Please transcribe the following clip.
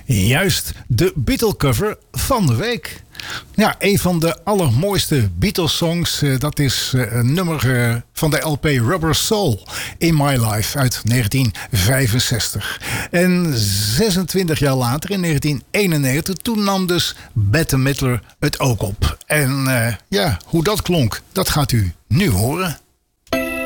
Juist, de Beatle-cover van de week. Ja, een van de allermooiste Beatles-songs. Dat is een nummer van de LP Rubber Soul in My Life uit 1965. En 26 jaar later, in 1991, toen nam dus Bette Midler het ook op. En ja, hoe dat klonk, dat gaat u nu horen.